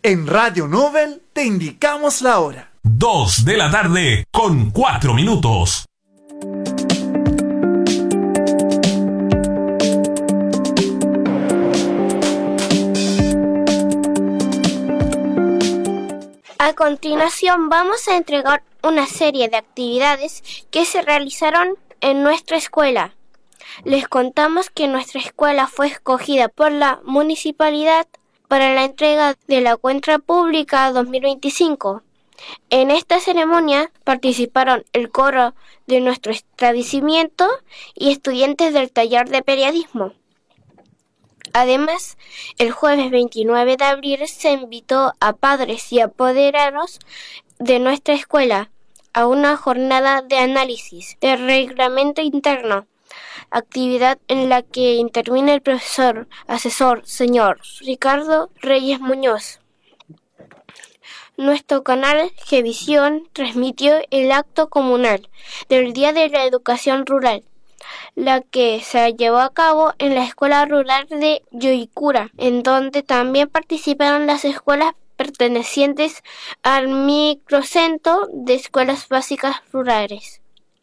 En Radio Nobel te indicamos la hora. 2 de la tarde con 4 minutos. A continuación vamos a entregar una serie de actividades que se realizaron en nuestra escuela. Les contamos que nuestra escuela fue escogida por la municipalidad para la entrega de la cuenta pública 2025. En esta ceremonia participaron el coro de nuestro establecimiento y estudiantes del taller de periodismo. Además, el jueves 29 de abril se invitó a padres y apoderados de nuestra escuela a una jornada de análisis del reglamento interno, actividad en la que intervino el profesor asesor señor Ricardo Reyes Muñoz. Nuestro canal Gevisión transmitió el acto comunal del Día de la Educación Rural, la que se llevó a cabo en la Escuela Rural de Yoicura, en donde también participaron las escuelas pertenecientes al microcentro de escuelas básicas rurales.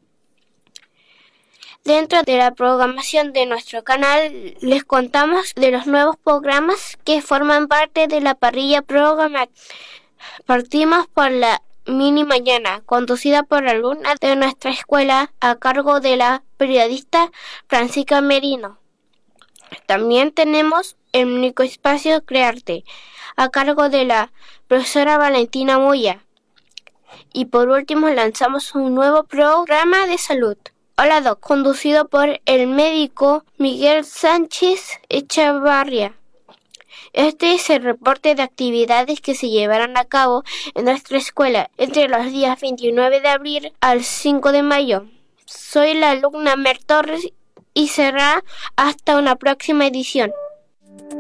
Dentro de la programación de nuestro canal les contamos de los nuevos programas que forman parte de la parrilla programática. Partimos por la Mini Mañana, conducida por alumnas de nuestra escuela a cargo de la periodista Francisca Merino. También tenemos el microespacio Crearte, a cargo de la profesora Valentina Moya. Y por último lanzamos un nuevo programa de salud, Hola Doc, conducido por el médico Miguel Sánchez Echavarria. Este es el reporte de actividades que se llevarán a cabo en nuestra escuela entre los días 29 de abril al 5 de mayo. Soy la alumna Mer Torres y será hasta una próxima edición.